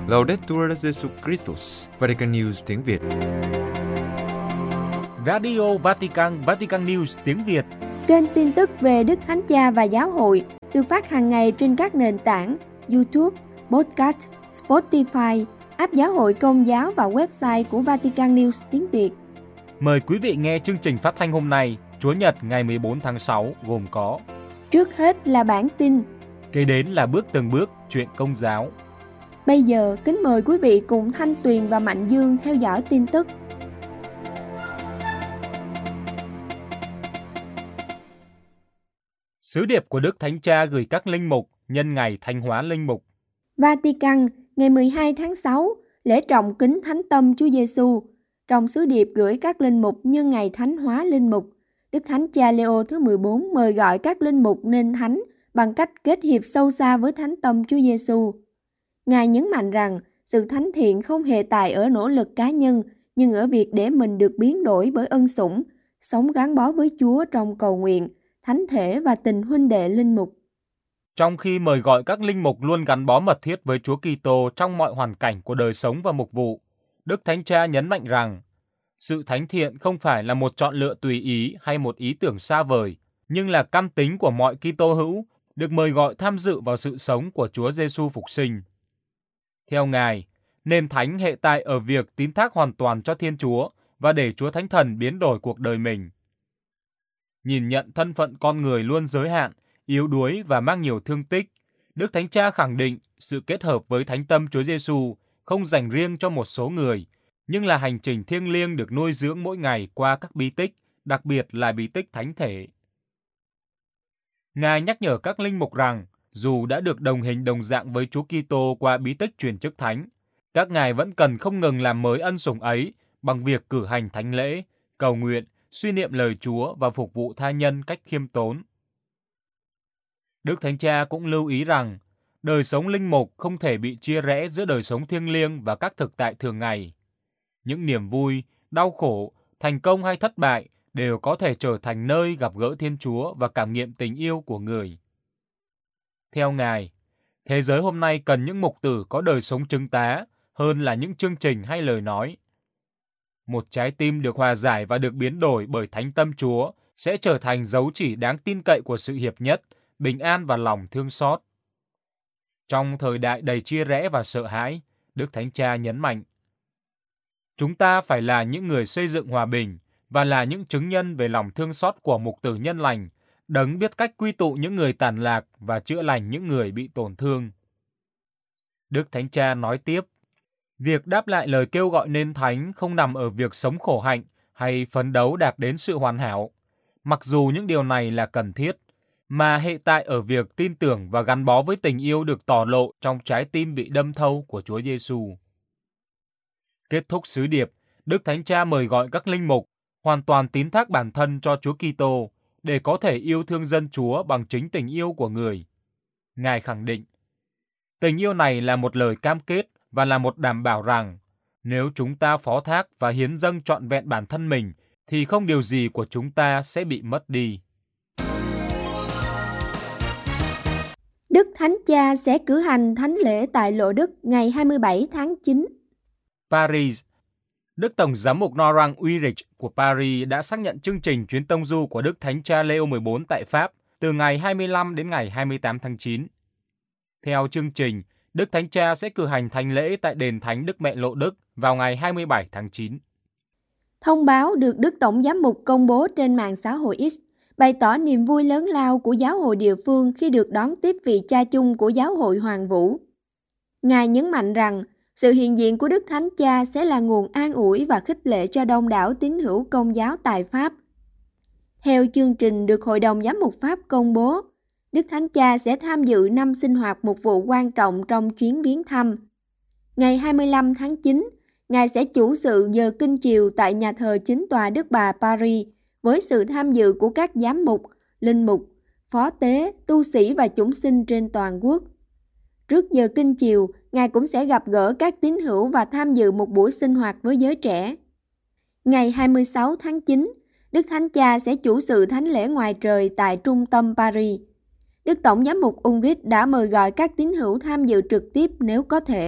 Laudetur Jesus Christus, Vatican News tiếng Việt. Radio Vatican, Vatican News tiếng Việt. Kênh tin tức về Đức Thánh Cha và Giáo hội được phát hàng ngày trên các nền tảng YouTube, Podcast, Spotify, app Giáo hội Công giáo và website của Vatican News tiếng Việt. Mời quý vị nghe chương trình phát thanh hôm nay, Chúa Nhật ngày 14 tháng 6 gồm có: trước hết là bản tin, kế đến là bước từng bước chuyện Công giáo. Bây giờ kính mời quý vị cùng Thanh Tuyền và Mạnh Dương theo dõi tin tức. Sứ điệp của Đức Thánh Cha gửi các linh mục nhân ngày Thánh hóa linh mục. Vatican, ngày 12 tháng 6, lễ trọng kính Thánh Tâm Chúa Giêsu. Trong sứ điệp gửi các linh mục nhân ngày Thánh hóa linh mục, Đức Thánh Cha Leo thứ 14 mời gọi các linh mục nên thánh bằng cách kết hiệp sâu xa với Thánh Tâm Chúa Giêsu. Ngài nhấn mạnh rằng sự thánh thiện không hề tại ở nỗ lực cá nhân, nhưng ở việc để mình được biến đổi bởi ân sủng, sống gắn bó với Chúa trong cầu nguyện, thánh thể và tình huynh đệ linh mục. Trong khi mời gọi các linh mục luôn gắn bó mật thiết với Chúa Kitô trong mọi hoàn cảnh của đời sống và mục vụ, Đức Thánh Cha nhấn mạnh rằng sự thánh thiện không phải là một chọn lựa tùy ý hay một ý tưởng xa vời, nhưng là căn tính của mọi Kitô hữu được mời gọi tham dự vào sự sống của Chúa Giêsu phục sinh. Theo Ngài, nên thánh hệ tại ở việc tín thác hoàn toàn cho Thiên Chúa và để Chúa Thánh Thần biến đổi cuộc đời mình. Nhìn nhận thân phận con người luôn giới hạn, yếu đuối và mang nhiều thương tích, Đức Thánh Cha khẳng định sự kết hợp với Thánh Tâm Chúa Giêsu không dành riêng cho một số người, nhưng là hành trình thiêng liêng được nuôi dưỡng mỗi ngày qua các bí tích, đặc biệt là bí tích thánh thể. Ngài nhắc nhở các linh mục rằng, dù đã được đồng hình đồng dạng với Chúa Kitô qua bí tích truyền chức thánh, các ngài vẫn cần không ngừng làm mới ân sủng ấy bằng việc cử hành thánh lễ, cầu nguyện, suy niệm lời Chúa và phục vụ tha nhân cách khiêm tốn. Đức Thánh Cha cũng lưu ý rằng, đời sống linh mục không thể bị chia rẽ giữa đời sống thiêng liêng và các thực tại thường ngày. Những niềm vui, đau khổ, thành công hay thất bại đều có thể trở thành nơi gặp gỡ Thiên Chúa và cảm nghiệm tình yêu của người. Theo Ngài, thế giới hôm nay cần những mục tử có đời sống chứng tá hơn là những chương trình hay lời nói. Một trái tim được hòa giải và được biến đổi bởi Thánh Tâm Chúa sẽ trở thành dấu chỉ đáng tin cậy của sự hiệp nhất, bình an và lòng thương xót. Trong thời đại đầy chia rẽ và sợ hãi, Đức Thánh Cha nhấn mạnh, chúng ta phải là những người xây dựng hòa bình và là những chứng nhân về lòng thương xót của mục tử nhân lành, Đấng biết cách quy tụ những người tàn lạc và chữa lành những người bị tổn thương. Đức Thánh Cha nói tiếp, việc đáp lại lời kêu gọi nên thánh không nằm ở việc sống khổ hạnh hay phấn đấu đạt đến sự hoàn hảo, mặc dù những điều này là cần thiết, mà hệ tại ở việc tin tưởng và gắn bó với tình yêu được tỏ lộ trong trái tim bị đâm thâu của Chúa Giêsu. Kết thúc sứ điệp, Đức Thánh Cha mời gọi các linh mục hoàn toàn tín thác bản thân cho Chúa Kitô để có thể yêu thương dân Chúa bằng chính tình yêu của người. Ngài khẳng định, tình yêu này là một lời cam kết và là một đảm bảo rằng nếu chúng ta phó thác và hiến dâng trọn vẹn bản thân mình thì không điều gì của chúng ta sẽ bị mất đi. Đức Thánh Cha sẽ cử hành thánh lễ tại Lộ Đức ngày 27 tháng 9. Paris. Đức Tổng giám mục Laurent Ulrich của Paris đã xác nhận chương trình chuyến tông du của Đức Thánh Cha Leo 14 tại Pháp từ ngày 25 đến ngày 28 tháng 9. Theo chương trình, Đức Thánh Cha sẽ cử hành thánh lễ tại đền Thánh Đức Mẹ Lộ Đức vào ngày 27 tháng 9. Thông báo được Đức Tổng giám mục công bố trên mạng xã hội X bày tỏ niềm vui lớn lao của giáo hội địa phương khi được đón tiếp vị cha chung của giáo hội Hoàng Vũ. Ngài nhấn mạnh rằng sự hiện diện của Đức Thánh Cha sẽ là nguồn an ủi và khích lệ cho đông đảo tín hữu Công giáo tại Pháp. Theo chương trình được Hội đồng Giám mục Pháp công bố, Đức Thánh Cha sẽ tham dự 5 sinh hoạt mục vụ quan trọng trong chuyến viếng thăm. Ngày 25 tháng 9, Ngài sẽ chủ sự giờ kinh chiều tại nhà thờ Chính tòa Đức Bà Paris với sự tham dự của các giám mục, linh mục, phó tế, tu sĩ và chúng sinh trên toàn quốc. Trước giờ kinh chiều, Ngài cũng sẽ gặp gỡ các tín hữu và tham dự một buổi sinh hoạt với giới trẻ. Ngày 26 tháng 9, Đức Thánh Cha sẽ chủ sự thánh lễ ngoài trời tại trung tâm Paris. Đức Tổng giám mục Ulrich đã mời gọi các tín hữu tham dự trực tiếp nếu có thể,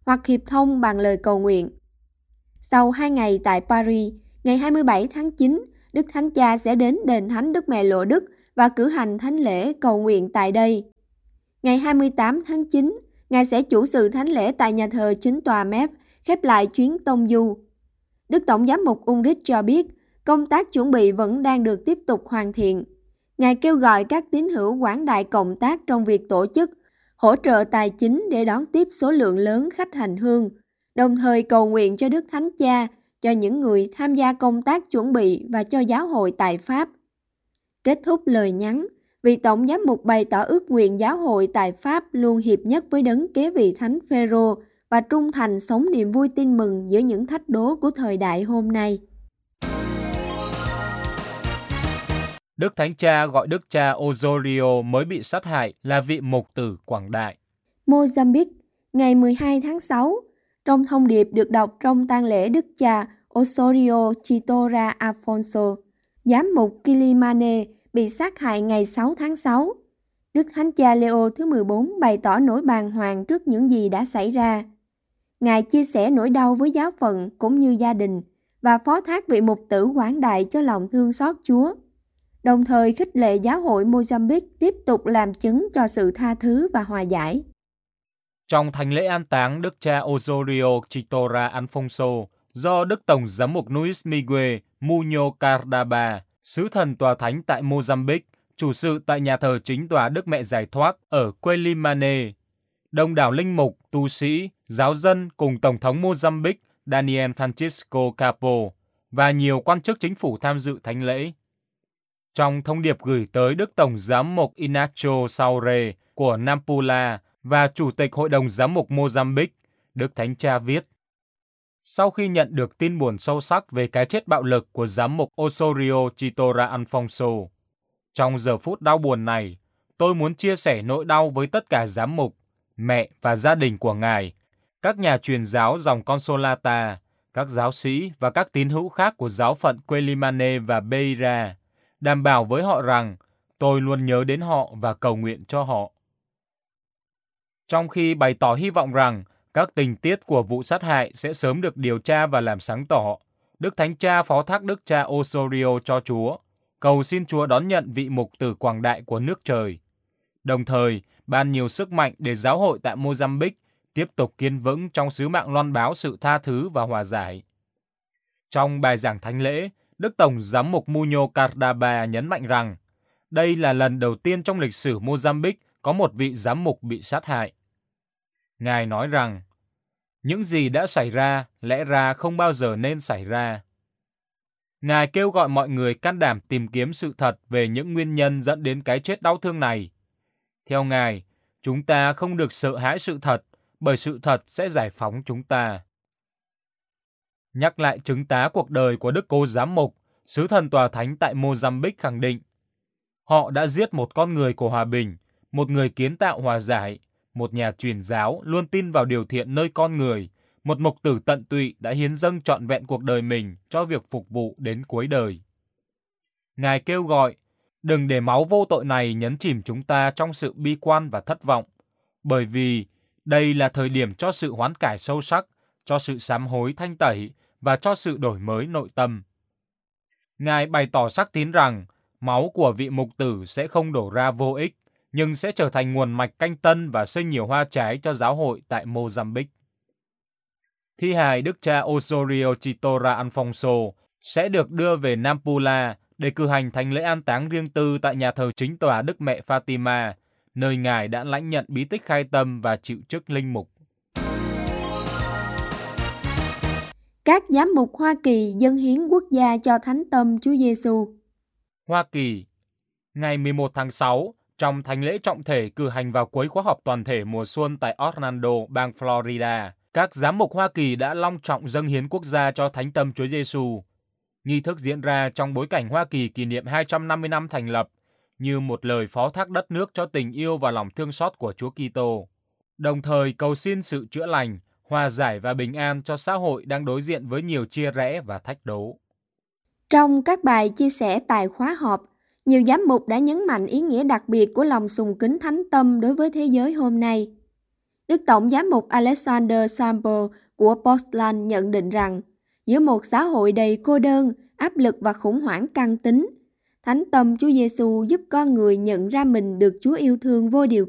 hoặc hiệp thông bằng lời cầu nguyện. Sau 2 ngày tại Paris, ngày 27 tháng 9, Đức Thánh Cha sẽ đến đền Thánh Đức Mẹ Lộ Đức và cử hành thánh lễ cầu nguyện tại đây. Ngày 28 tháng 9, Ngài sẽ chủ sự thánh lễ tại nhà thờ chính tòa Metz, khép lại chuyến tông du. Đức Tổng giám mục Ulrich cho biết, công tác chuẩn bị vẫn đang được tiếp tục hoàn thiện. Ngài kêu gọi các tín hữu quảng đại cộng tác trong việc tổ chức, hỗ trợ tài chính để đón tiếp số lượng lớn khách hành hương, đồng thời cầu nguyện cho Đức Thánh Cha, cho những người tham gia công tác chuẩn bị và cho giáo hội tại Pháp. Kết thúc lời nhắn, vị Tổng giám mục bày tỏ ước nguyện giáo hội tại Pháp luôn hiệp nhất với đấng kế vị Thánh Phêrô và trung thành sống niềm vui tin mừng giữa những thách đố của thời đại hôm nay. Đức Thánh Cha gọi Đức cha Osorio mới bị sát hại là vị mục tử quảng đại. Mozambique, ngày 12 tháng 6, trong thông điệp được đọc trong tang lễ Đức cha Osorio Chitora Afonso, giám mục Quilimane bị sát hại ngày 6 tháng 6. Đức Thánh Cha Leo thứ 14 bày tỏ nỗi bàng hoàng trước những gì đã xảy ra. Ngài chia sẻ nỗi đau với giáo phận cũng như gia đình và phó thác vị mục tử quảng đại cho lòng thương xót Chúa, đồng thời khích lệ giáo hội Mozambique tiếp tục làm chứng cho sự tha thứ và hòa giải. Trong thánh lễ an táng Đức cha Osorio Chitora Afonso do Đức Tổng giám mục Luis Miguel Muñoz Cardaba, sứ thần tòa thánh tại Mozambique, chủ sự tại nhà thờ chính tòa Đức Mẹ Giải Thoát ở Quelimane, đông đảo linh mục, tu sĩ, giáo dân cùng Tổng thống Mozambique Daniel Francisco Capo và nhiều quan chức chính phủ tham dự thánh lễ. Trong thông điệp gửi tới Đức Tổng giám mục Inácio Saure của Nampula và Chủ tịch Hội đồng Giám mục Mozambique, Đức Thánh Cha viết: Sau khi nhận được tin buồn sâu sắc về cái chết bạo lực của giám mục Osorio Chitora Afonso, trong giờ phút đau buồn này, tôi muốn chia sẻ nỗi đau với tất cả giám mục, mẹ và gia đình của Ngài, các nhà truyền giáo dòng Consolata, các giáo sĩ và các tín hữu khác của giáo phận Quelimane và Beira, đảm bảo với họ rằng tôi luôn nhớ đến họ và cầu nguyện cho họ. Trong khi bày tỏ hy vọng rằng các tình tiết của vụ sát hại sẽ sớm được điều tra và làm sáng tỏ, Đức Thánh Cha phó thác Đức cha Osorio cho Chúa, cầu xin Chúa đón nhận vị mục tử quảng đại của nước trời, đồng thời ban nhiều sức mạnh để giáo hội tại Mozambique tiếp tục kiên vững trong sứ mạng loan báo sự tha thứ và hòa giải. Trong bài giảng thánh lễ, Đức Tổng giám mục Muñoz Cardaba nhấn mạnh rằng đây là lần đầu tiên trong lịch sử Mozambique có một vị giám mục bị sát hại. Ngài nói rằng, những gì đã xảy ra lẽ ra không bao giờ nên xảy ra. Ngài kêu gọi mọi người can đảm tìm kiếm sự thật về những nguyên nhân dẫn đến cái chết đau thương này. Theo Ngài, chúng ta không được sợ hãi sự thật, bởi sự thật sẽ giải phóng chúng ta. Nhắc lại chứng tá cuộc đời của Đức Cố Giám mục, sứ thần tòa thánh tại Mozambique khẳng định, họ đã giết một con người của hòa bình, một người kiến tạo hòa giải, một nhà truyền giáo luôn tin vào điều thiện nơi con người, một mục tử tận tụy đã hiến dâng trọn vẹn cuộc đời mình cho việc phục vụ đến cuối đời. Ngài kêu gọi, đừng để máu vô tội này nhấn chìm chúng ta trong sự bi quan và thất vọng, bởi vì đây là thời điểm cho sự hoán cải sâu sắc, cho sự sám hối thanh tẩy và cho sự đổi mới nội tâm. Ngài bày tỏ xác tín rằng máu của vị mục tử sẽ không đổ ra vô ích, nhưng sẽ trở thành nguồn mạch canh tân và sinh nhiều hoa trái cho giáo hội tại Mozambique. Thi hài Đức cha Osorio Chitora Afonso sẽ được đưa về Nampula để cử hành thánh lễ an táng riêng tư tại nhà thờ chính tòa Đức Mẹ Fatima, nơi Ngài đã lãnh nhận bí tích khai tâm và chịu chức linh mục. Các giám mục Hoa Kỳ dâng hiến quốc gia cho Thánh Tâm Chúa Giêsu. Hoa Kỳ, ngày 11 tháng 6, trong thánh lễ trọng thể cử hành vào cuối khóa họp toàn thể mùa xuân tại Orlando, bang Florida, các giám mục Hoa Kỳ đã long trọng dâng hiến quốc gia cho Thánh Tâm Chúa Giêsu. Nghi thức diễn ra trong bối cảnh Hoa Kỳ kỷ niệm 250 năm thành lập, như một lời phó thác đất nước cho tình yêu và lòng thương xót của Chúa Kitô, đồng thời cầu xin sự chữa lành, hòa giải và bình an cho xã hội đang đối diện với nhiều chia rẽ và thách đố. Trong các bài chia sẻ tại khóa họp, nhiều giám mục đã nhấn mạnh ý nghĩa đặc biệt của lòng sùng kính Thánh Tâm đối với thế giới hôm nay. Đức Tổng giám mục Alexander Sample của Portland nhận định rằng, giữa một xã hội đầy cô đơn, áp lực và khủng hoảng căn tính, Thánh tâm Chúa Giêsu giúp con người nhận ra mình được Chúa yêu thương vô điều